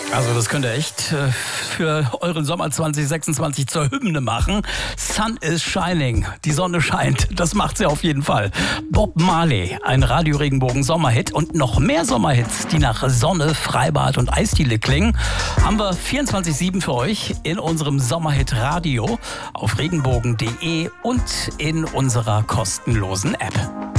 Also das könnt ihr echt für euren Sommer 2026 zur Hymne machen. Sun is shining. Die Sonne scheint. Das macht sie auf jeden Fall. Bob Marley, ein Radio-Regenbogen-Sommerhit und noch mehr Sommerhits, die nach Sonne, Freibad und Eisdiele klingen, haben wir 24/7 für euch in unserem Sommerhit Radio auf regenbogen.de und in unserer kostenlosen App.